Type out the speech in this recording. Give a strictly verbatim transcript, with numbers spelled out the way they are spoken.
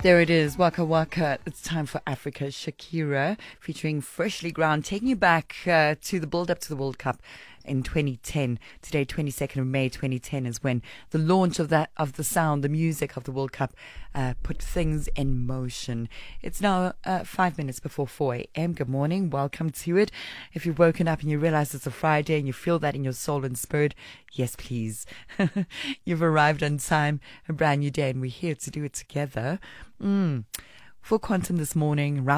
There it is, Waka Waka. It's time for Africa. Shakira featuring Freshly Ground, taking you back uh, to the build-up to the World Cup in twenty ten. Today, twenty-second of May twenty ten, is when the launch of that of the sound, the music of the World Cup uh, put things in motion. It's now uh, five minutes before four a.m. Good morning. Welcome to it. If you've woken up and you realize it's a Friday and you feel that in your soul and spirit, yes, please. You've arrived on time, a brand new day, and we're here to do it together. Mm. For Quantum this morning,